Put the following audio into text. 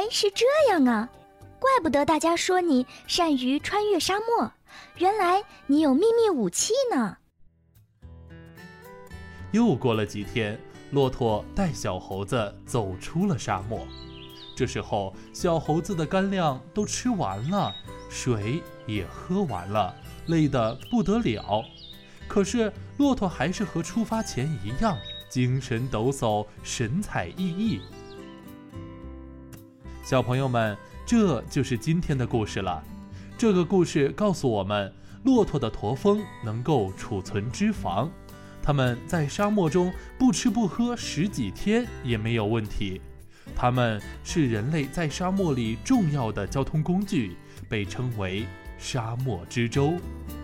来是这样啊，怪不得大家说你善于穿越沙漠，原来你有秘密武器呢。 又过了几天，骆驼带小猴子走出了沙漠。这时候，小猴子的干粮都吃完了，水也喝完了，累得不得了。可是骆驼还是和出发前一样，精神抖擞，神采奕奕。小朋友们，这就是今天的故事了。这个故事告诉我们，骆驼的驼峰能够储存脂肪，它们在沙漠中不吃不喝10几天也没有问题。它们是人类在沙漠里重要的交通工具，被称为沙漠之舟。